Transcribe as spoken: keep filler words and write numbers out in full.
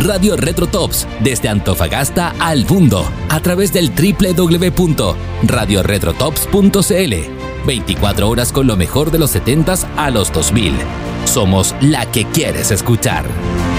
Radio Retro Tops, desde Antofagasta al mundo, a través del doble u doble u doble u punto radio retro tops punto c l. veinticuatro horas con lo mejor de los setentas a los dos mil. Somos la que quieres escuchar.